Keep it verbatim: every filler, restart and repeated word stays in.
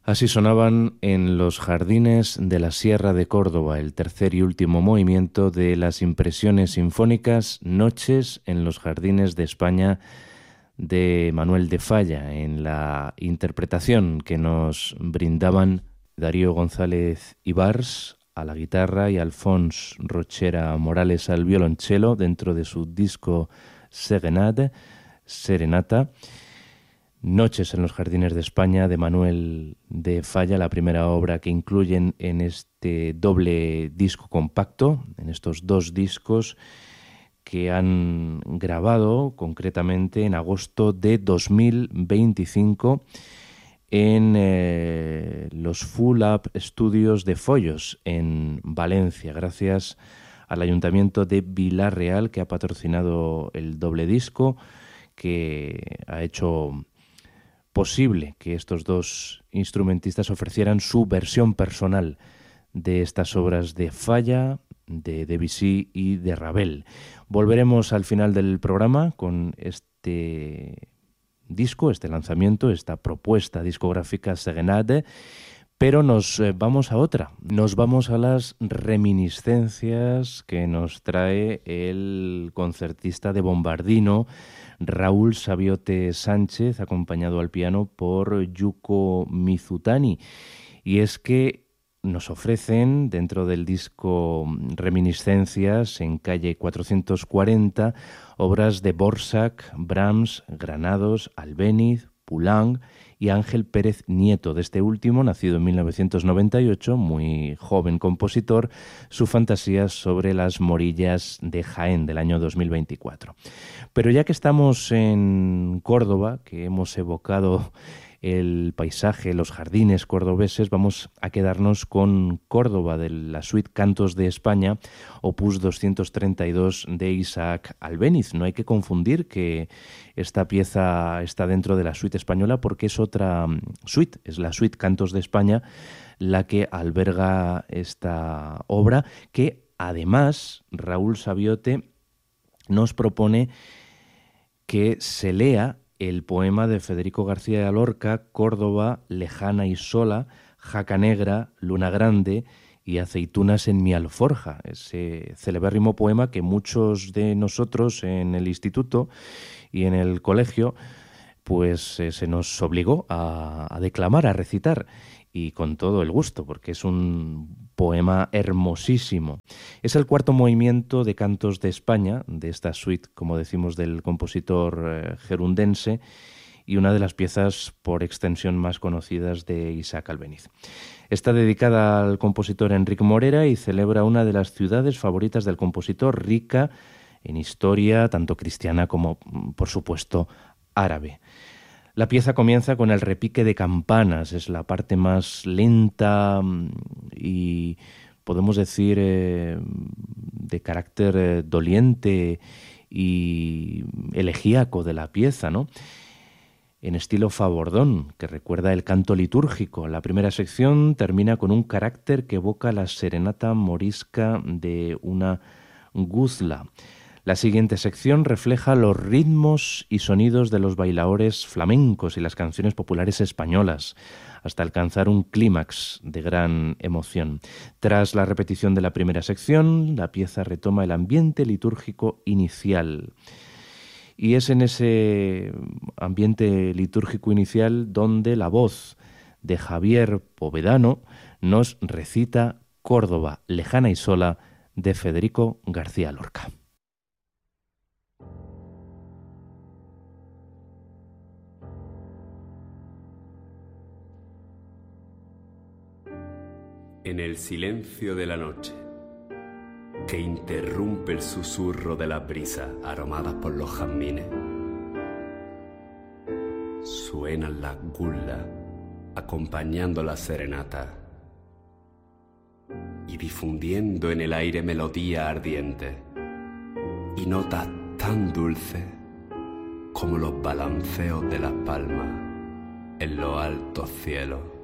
Así sonaban En los jardines de la Sierra de Córdoba, el tercer y último movimiento de las impresiones sinfónicas Noches en los jardines de España de Manuel de Falla, en la interpretación que nos brindaban Darío González Ibars a la guitarra y Alfons Rochera Morales al violonchelo dentro de su disco Serenade, Serenata. Noches en los jardines de España de Manuel de Falla, la primera obra que incluyen en este doble disco compacto, en estos dos discos que han grabado concretamente en agosto de dos mil veinticinco en eh, los Full Up Studios de Follos en Valencia, gracias al Ayuntamiento de Vilarreal, que ha patrocinado el doble disco, que ha hecho posible que estos dos instrumentistas ofrecieran su versión personal de estas obras de Falla, de Debussy y de Ravel. Volveremos al final del programa con este disco, este lanzamiento, esta propuesta discográfica Serenade, pero nos vamos a otra. Nos vamos a las reminiscencias que nos trae el concertista de Bombardino, Raúl Sabiote Sánchez, acompañado al piano por Yuko Mizutani. Y es que nos ofrecen, dentro del disco Reminiscencias, en calle cuatrocientos cuarenta, obras de Dvořák, Brahms, Granados, Albéniz, Poulenc y Ángel Pérez Nieto. De este último, nacido en mil novecientos noventa y ocho, muy joven compositor, su fantasía sobre las morillas de Jaén del año dos mil veinticuatro. Pero ya que estamos en Córdoba, que hemos evocado el paisaje, los jardines cordobeses, vamos a quedarnos con Córdoba, de la suite Cantos de España, opus doscientos treinta y dos de Isaac Albéniz. No hay que confundir que esta pieza está dentro de la suite española porque es otra suite, es la suite Cantos de España la que alberga esta obra, que además Raúl Sabiote nos propone que se lea el poema de Federico García Lorca, Córdoba, lejana y sola, jaca negra, luna grande y aceitunas en mi alforja. Ese celebérrimo poema que muchos de nosotros en el instituto y en el colegio pues eh, se nos obligó a, a declamar, a recitar, y con todo el gusto, porque es un poema hermosísimo. Es el cuarto movimiento de Cantos de España, de esta suite, como decimos, del compositor eh, gerundense, y una de las piezas por extensión más conocidas de Isaac Albéniz. Está dedicada al compositor Enric Morera y celebra una de las ciudades favoritas del compositor, rica en historia, tanto cristiana como, por supuesto, árabe. La pieza comienza con el repique de campanas, es la parte más lenta y, podemos decir, eh, de carácter eh, doliente y elegíaco de la pieza, ¿no? En estilo favordón, que recuerda el canto litúrgico. La primera sección termina con un carácter que evoca la serenata morisca de una guzla. La siguiente sección refleja los ritmos y sonidos de los bailaores flamencos y las canciones populares españolas, hasta alcanzar un clímax de gran emoción. Tras la repetición de la primera sección, la pieza retoma el ambiente litúrgico inicial. Y es en ese ambiente litúrgico inicial donde la voz de Javier Povedano nos recita Córdoba, lejana y sola, de Federico García Lorca. En el silencio de la noche, que interrumpe el susurro de las brisas aromadas por los jazmines, suenan las gullas acompañando la serenata y difundiendo en el aire melodías ardientes y notas tan dulces como los balanceos de las palmas en los altos cielos.